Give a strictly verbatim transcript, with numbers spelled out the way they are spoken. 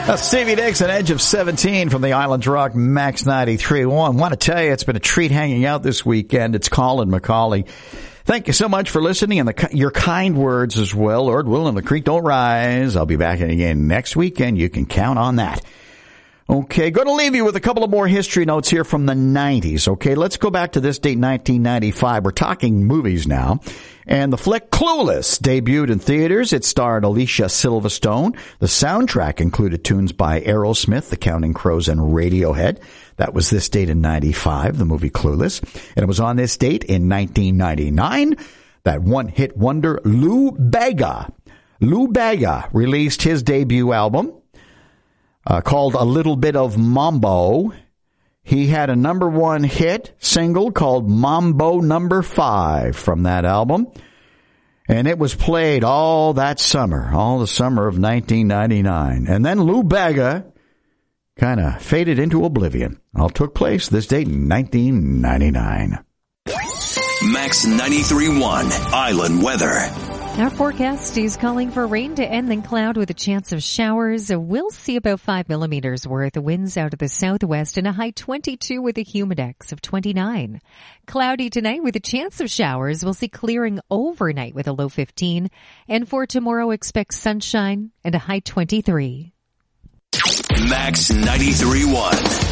Uh, Stevie Nicks, an Edge of seventeen from the Islands Rock Max ninety-three point one. I want to tell you, it's been a treat hanging out this weekend. It's Colin McCauley. Thank you so much for listening and the, your kind words as well. Lord willing, the creek don't rise. I'll be back again next weekend. You can count on that. Okay, going to leave you with a couple of more history notes here from the nineties. Okay, let's go back to this date, nineteen ninety-five. We're talking movies now. And the flick Clueless debuted in theaters. It starred Alicia Silverstone. The soundtrack included tunes by Aerosmith, The Counting Crows, and Radiohead. That was this date in ninety-five, the movie Clueless. And it was on this date in nineteen ninety-nine that one-hit wonder Lou Bega, Lou Bega released his debut album uh, called A Little Bit of Mambo. He had a number one hit single called Mambo Number Five from that album. And it was played all that summer, all the summer of nineteen ninety-nine. And then Lou Bega kind of faded into oblivion. All took place this date in nineteen ninety-nine. Max ninety-three point one Island Weather. Our forecast is calling for rain to end, then cloud with a chance of showers. We'll see about five millimeters worth. Winds out of the southwest and a high twenty-two with a humidex of twenty-nine. Cloudy tonight with a chance of showers. We'll see clearing overnight with a low fifteen. And for tomorrow, expect sunshine and a high twenty-three. Max ninety-three point one.